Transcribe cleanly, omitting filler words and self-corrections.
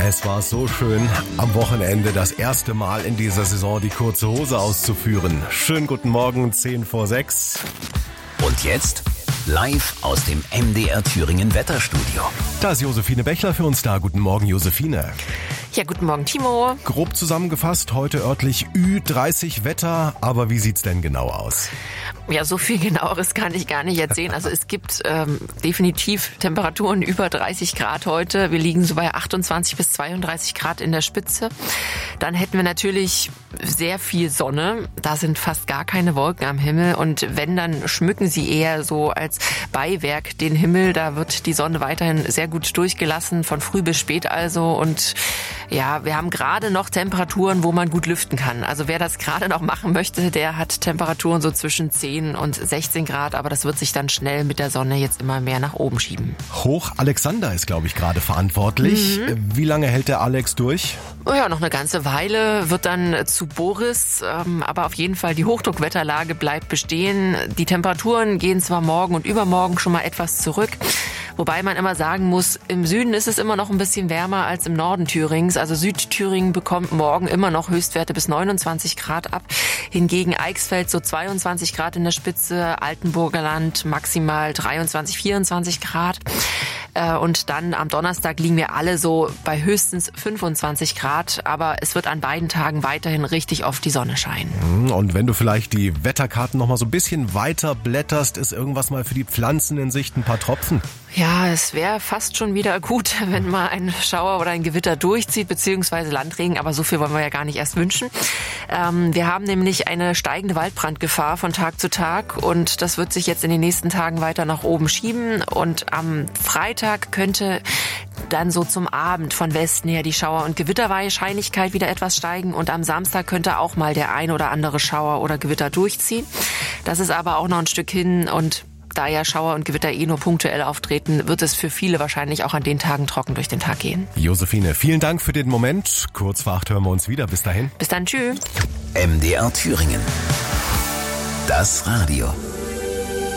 Es war so schön, am Wochenende das erste Mal in dieser Saison die kurze Hose auszuführen. Schönen guten Morgen, 5:10. Und jetzt live aus dem MDR Thüringen Wetterstudio. Da ist Josephine Bechler für uns da. Guten Morgen, Josephine. Ja, guten Morgen, Timo. Grob zusammengefasst, heute örtlich Ü30 Wetter, aber wie sieht's denn genau aus? Ja, so viel Genaueres kann ich gar nicht erzählen. Also es gibt definitiv Temperaturen über 30 Grad heute. Wir liegen so bei 28 bis 32 Grad in der Spitze. Dann hätten wir natürlich sehr viel Sonne. Da sind fast gar keine Wolken am Himmel. Und wenn, dann schmücken sie eher so als Beiwerk den Himmel. Da wird die Sonne weiterhin sehr gut durchgelassen, von früh bis spät also. Und ja, wir haben gerade noch Temperaturen, wo man gut lüften kann. Also wer das gerade noch machen möchte, der hat Temperaturen so zwischen 10 und 16 Grad. Aber das wird sich dann schnell mit der Sonne jetzt immer mehr nach oben schieben. Hoch Alexander ist, glaube ich, gerade verantwortlich. Wie lange hält der Alex durch? Oh ja, noch eine ganze Weile, wird dann zu Boris, aber auf jeden Fall die Hochdruckwetterlage bleibt bestehen. Die Temperaturen gehen zwar morgen und übermorgen schon mal etwas zurück, wobei man immer sagen muss, im Süden ist es immer noch ein bisschen wärmer als im Norden Thürings. Also Südthüringen bekommt morgen immer noch Höchstwerte bis 29 Grad ab. Hingegen Eichsfeld so 22 Grad in der Spitze, Altenburger Land maximal 23, 24 Grad. Und dann am Donnerstag liegen wir alle so bei höchstens 25 Grad. Aber es wird an beiden Tagen weiterhin richtig oft die Sonne scheinen. Und wenn du vielleicht die Wetterkarten noch mal so ein bisschen weiter blätterst, ist irgendwas mal für die Pflanzen in Sicht, ein paar Tropfen? Ja, es wäre fast schon wieder gut, wenn mal ein Schauer oder ein Gewitter durchzieht, beziehungsweise Landregen, aber so viel wollen wir ja gar nicht erst wünschen. Wir haben nämlich eine steigende Waldbrandgefahr von Tag zu Tag und das wird sich jetzt in den nächsten Tagen weiter nach oben schieben und am Freitag könnte dann so zum Abend von Westen her die Schauer- und Gewitterwahrscheinlichkeit wieder etwas steigen und am Samstag könnte auch mal der ein oder andere Schauer oder Gewitter durchziehen. Das ist aber auch noch ein Stück hin und da ja Schauer und Gewitter nur punktuell auftreten, wird es für viele wahrscheinlich auch an den Tagen trocken durch den Tag gehen. Josephine, vielen Dank für den Moment. Kurz vor 8 hören wir uns wieder. Bis dahin. Bis dann, tschüss. MDR Thüringen. Das Radio.